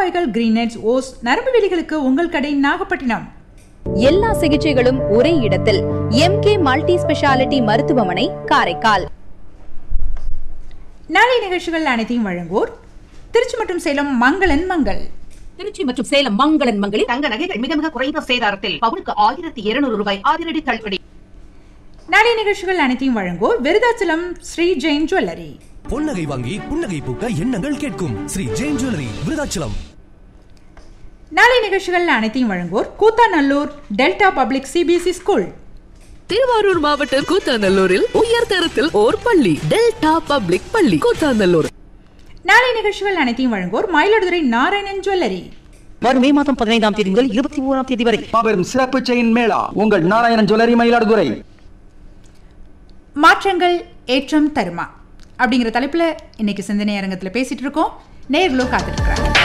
Oil கிரீனட்ஸ் hose நரம்பு வேலிகளுக்கு உங்கள் கடை நாகப்பட்டினம். எல்லா சிகிச்சைகளும் ஒரே இடத்தில் MK மல்டி ஸ்பெஷாலிட்டி மருத்துவமனை காரைக்கால். நாளை நிகழ்ச்சிகள் அனைத்தையும் வழங்குவோர் திருச்சி மற்றும் சேலம் மங்களன் மங்கள். திருச்சி மற்றும் சேலம் மங்களன் மங்களில் தங்க நகைகள் மிக மிக குறைந்த சேதாரத்தில் பவுனுக்கு 1200 ரூபாய் அதிரடி தள்ளுபடி. நாளை நிகழ்ச்சிகள் அனைத்தையும் வழங்குவோர் விருதாச்சலம் ஸ்ரீ ஜெயின் ஜுவல்லரி. பொன்னகை வாங்கி புன்னகை பூக்க எண்ணங்கள் கேட்கும் ஸ்ரீ ஜெயின் ஜுவல்லரி விருதாச்சலம். நாளை நிகழ்ச்சிகள் அனைத்தையும் வழங்குவோர் Koothanallur delta public CBSE school. Thiruvarur மாவட்டம் கூத்தாநல்லூரில் உயர்தரத்தில் ஓர் பள்ளி, டெல்டா பப்ளிக் பள்ளி கூத்தாநல்லூர். நாளை நிகழ்ச்சிகள் அனைத்தையும் வழங்குவோர் மயிலாடுதுறை நாராயணன் ஜுவல்லரி. வரும் மே மாதம் 15ஆம் தேதி முதல் 21ஆம் தேதி வரை மாபெரும் சிறப்பு செயின் மேளா உங்கள் நாராயணன் ஜுவல்லரி மயிலாடுதுறை. மாற்றங்கள் ஏற்றம் தருமா அப்படிங்கிற தலைப்புல இன்னைக்கு சிந்தனை அரங்கத்துல பேசிட்டு இருக்கோம். நேயர்களும் காத்துட்டு இருக்காங்க.